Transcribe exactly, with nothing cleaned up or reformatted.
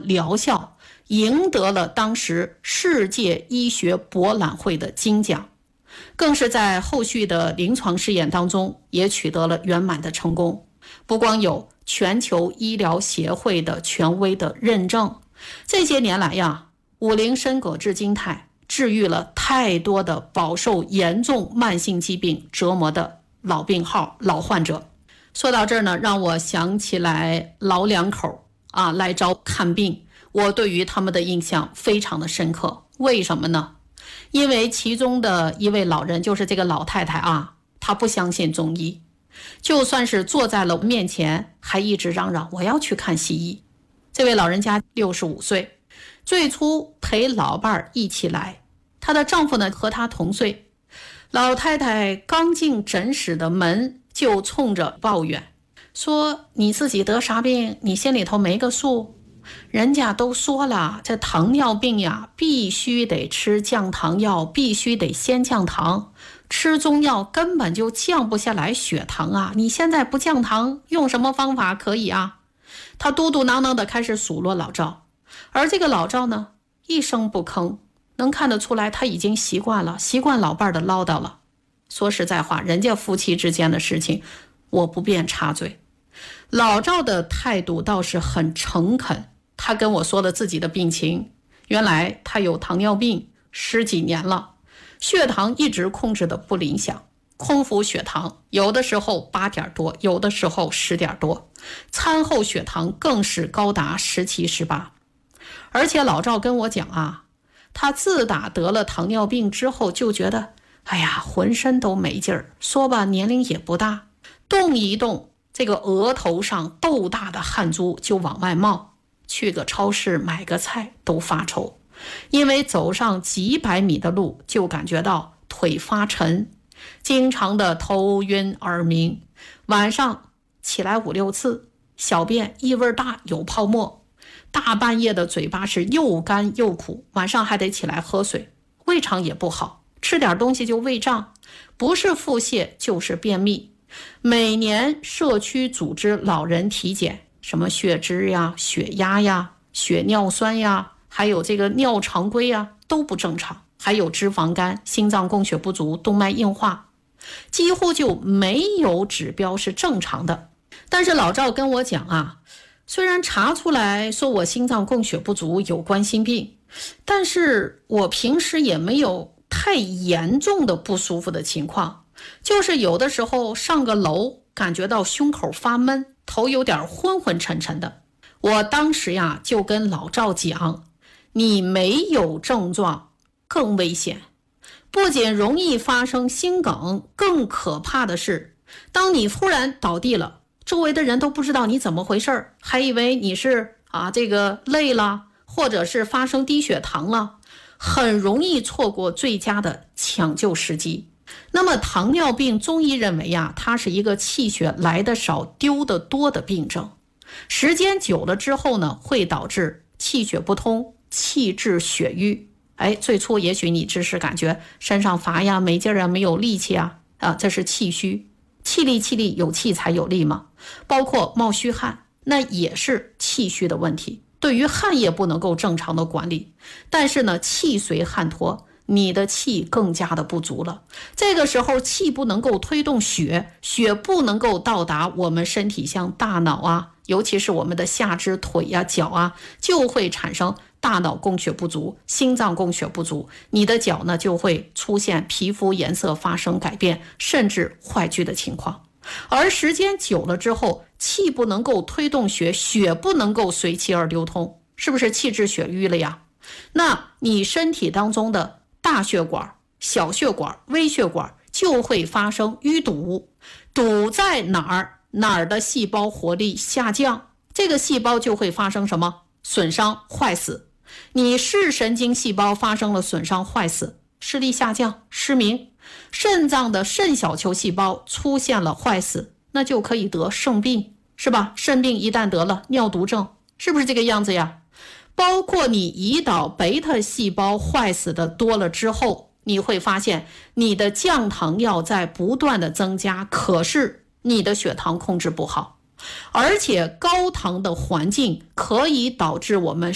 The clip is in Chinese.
疗效，赢得了当时世界医学博览会的金奖，更是在后续的临床试验当中也取得了圆满的成功。不光有全球医疗协会的权威的认证，这些年来呀，五苓参葛制金肽治愈了太多的饱受严重慢性疾病折磨的老病号、老患者。说到这儿呢，让我想起来老两口啊来找看病，我对于他们的印象非常的深刻。为什么呢？因为其中的一位老人，就是这个老太太啊，她不相信中医，就算是坐在了面前，还一直嚷嚷我要去看西医。这位老人家六十五岁，最初陪老伴儿一起来，她的丈夫呢和她同岁。老太太刚进诊室的门就冲着抱怨说，你自己得啥病你心里头没个数？人家都说了，这糖尿病呀必须得吃降糖药，必须得先降糖，吃中药根本就降不下来血糖啊，你现在不降糖用什么方法可以啊？他嘟嘟囔囔的开始数落老赵，而这个老赵呢一声不吭，能看得出来他已经习惯了习惯老伴的唠叨了。说实在话，人家夫妻之间的事情我不便插嘴。老赵的态度倒是很诚恳，他跟我说了自己的病情，原来他有糖尿病十几年了，血糖一直控制的不理想，空腹血糖有的时候八点多，有的时候十点多，餐后血糖更是高达十七、十八。而且老赵跟我讲啊，他自打得了糖尿病之后就觉得哎呀浑身都没劲儿，说吧年龄也不大，动一动这个额头上豆大的汗珠就往外冒，去个超市买个菜都发愁，因为走上几百米的路就感觉到腿发沉，经常的头晕耳鸣，晚上起来五六次，小便异味大有泡沫，大半夜的嘴巴是又干又苦，晚上还得起来喝水，胃肠也不好，吃点东西就胃胀，不是腹泻就是便秘。每年社区组织老人体检，什么血脂呀、血压呀、血尿酸呀，还有这个尿常规呀都不正常，还有脂肪肝、心脏供血不足、动脉硬化，几乎就没有指标是正常的。但是老赵跟我讲啊，虽然查出来说我心脏供血不足有冠心病，但是我平时也没有太严重的不舒服的情况，就是有的时候上个楼感觉到胸口发闷，头有点昏昏沉沉的。我当时呀就跟老赵讲，你没有症状更危险，不仅容易发生心梗，更可怕的是当你突然倒地了，周围的人都不知道你怎么回事，还以为你是啊这个累了，或者是发生低血糖了，很容易错过最佳的抢救时机。那么糖尿病中医认为呀，它是一个气血来得少丢得多的病症，时间久了之后呢，会导致气血不通，气滞血瘀。哎，最初也许你只是感觉身上乏呀、没劲儿啊、没有力气啊，啊，这是气虚。气力气力有气才有力嘛，包括冒虚汗，那也是气虚的问题。对于汗液不能够正常的管理，但是呢，气随汗脱，你的气更加的不足了。这个时候气不能够推动血，血不能够到达我们身体像大脑啊，尤其是我们的下肢腿呀、脚啊，就会产生大脑供血不足，心脏供血不足，你的脚呢就会出现皮肤颜色发生改变，甚至坏疽的情况。而时间久了之后，气不能够推动血，血不能够随气而流通，是不是气滞血瘀了呀？那你身体当中的大血管、小血管、微血管就会发生淤堵，堵在哪儿，哪儿的细胞活力下降，这个细胞就会发生什么？损伤、坏死。你视神经细胞发生了损伤、坏死，视力下降、失明。肾脏的肾小球细胞出现了坏死，那就可以得肾病，是吧？肾病一旦得了，尿毒症，是不是这个样子呀？包括你胰岛贝塔细胞坏死的多了之后，你会发现你的降糖药在不断的增加，可是你的血糖控制不好，而且高糖的环境可以导致我们